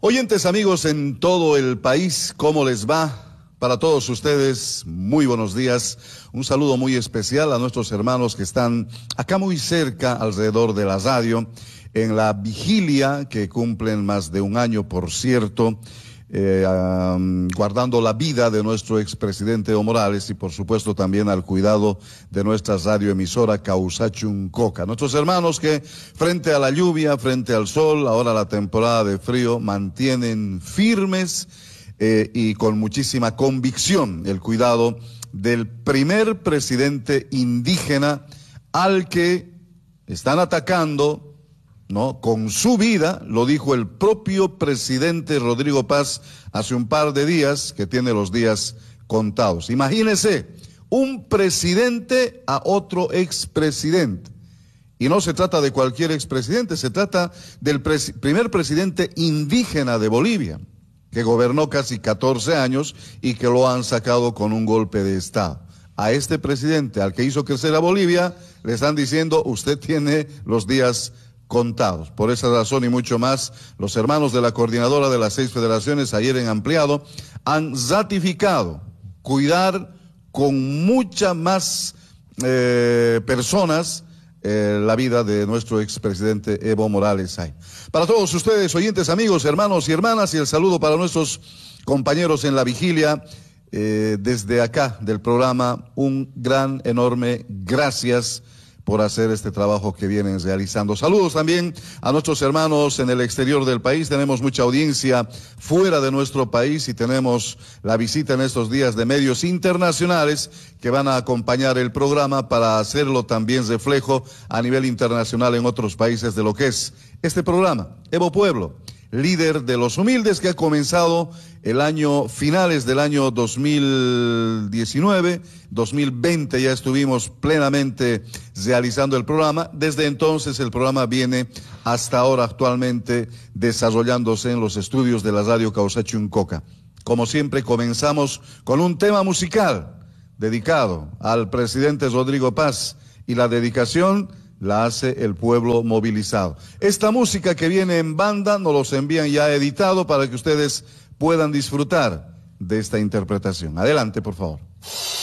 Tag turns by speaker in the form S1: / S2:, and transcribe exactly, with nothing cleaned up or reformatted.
S1: Oyentes, amigos en todo el país, ¿cómo les va? Para todos ustedes, muy buenos días. Un saludo muy especial a nuestros hermanos que están acá muy cerca, alrededor de la radio, en la vigilia que cumplen más de un año, por cierto, eh, um, guardando la vida de nuestro expresidente Evo Morales y por supuesto también al cuidado de nuestra radioemisora Causachuncoca. Nuestros hermanos que frente a la lluvia, frente al sol, ahora la temporada de frío, mantienen firmes eh, y con muchísima convicción el cuidado del primer presidente indígena al que están atacando, ¿no?, con su vida. Lo dijo el propio presidente Rodrigo Paz hace un par de días, que tiene los días contados. Imagínese, un presidente a otro expresidente. Y no se trata de cualquier expresidente, se trata del pres- primer presidente indígena de Bolivia, que gobernó casi catorce años y que lo han sacado con un golpe de Estado. A este presidente, al que hizo crecer a Bolivia, le están diciendo, usted tiene los días contados. Por esa razón y mucho más, los hermanos de la coordinadora de las seis federaciones, ayer en ampliado, han ratificado cuidar con muchas más eh, personas eh, la vida de nuestro expresidente Evo Morales. Para todos ustedes, oyentes, amigos, hermanos y hermanas, y el saludo para nuestros compañeros en la vigilia, eh, desde acá del programa, un gran, enorme gracias por hacer este trabajo que vienen realizando. Saludos también a nuestros hermanos en el exterior del país. Tenemos mucha audiencia fuera de nuestro país y tenemos la visita en estos días de medios internacionales que van a acompañar el programa para hacerlo también reflejo a nivel internacional en otros países de lo que es este programa. Evo Pueblo, líder de los humildes, que ha comenzado el año, finales del año dos mil diecinueve, dos mil veinte ya estuvimos plenamente realizando el programa. Desde entonces el programa viene hasta ahora actualmente desarrollándose en los estudios de la radio Causachuncoca. Como siempre comenzamos con un tema musical dedicado al presidente Rodrigo Paz, y la dedicación la hace el pueblo movilizado. Esta música que viene en banda nos los envían ya editado para que ustedes puedan disfrutar de esta interpretación. Adelante, por favor.